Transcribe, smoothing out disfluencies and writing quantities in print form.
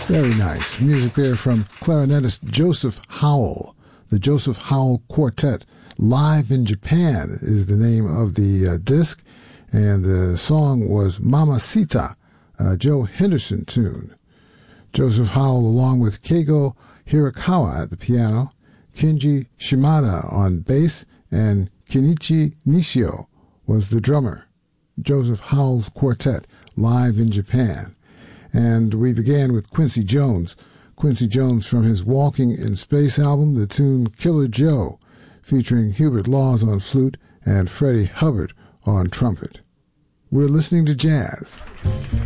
Very nice. Music there from clarinetist Joseph Howell. The Joseph Howell Quartet, Live in Japan, is the name of the disc. And the song was Mamacita, a Joe Henderson tune. Joseph Howell, along with Keigo Hirakawa at the piano, Kenji Shimada on bass, and Kenichi Nishio was the drummer. Joseph Howell's Quartet, Live in Japan. And we began with Quincy Jones. Quincy Jones from his Walking in Space album, the tune Killer Joe, featuring Hubert Laws on flute and Freddie Hubbard on trumpet. We're listening to jazz.